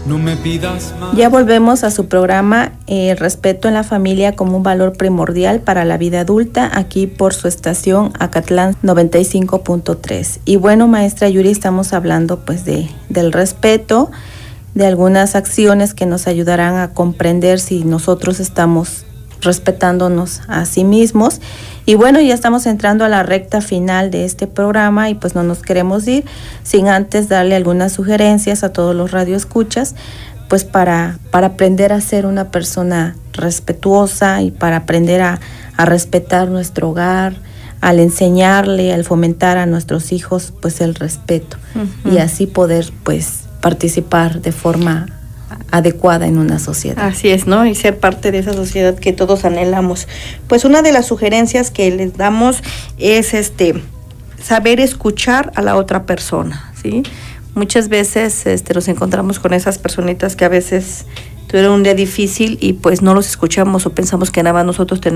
No me pidas más. Ya volvemos a su programa El respeto en la familia como un valor primordial para la vida adulta, aquí por su estación Acatlán 95.3. Y bueno, maestra Yuri, estamos hablando pues del respeto, de algunas acciones que nos ayudarán a comprender si nosotros estamos respetándonos a sí mismos. Y bueno, ya estamos entrando a la recta final de este programa y pues no nos queremos ir sin antes darle algunas sugerencias a todos los radioescuchas, pues para aprender a ser una persona respetuosa y para aprender a respetar nuestro hogar, al enseñarle, al fomentar a nuestros hijos pues el respeto y así poder pues participar de forma adecuada en una sociedad. Así es, ¿no? Y ser parte de esa sociedad que todos anhelamos. Pues una de las sugerencias que les damos es saber escuchar a la otra persona, ¿sí? Muchas veces nos encontramos con esas personitas que a veces tuvieron un día difícil y pues no los escuchamos o pensamos que nada más nosotros tenemos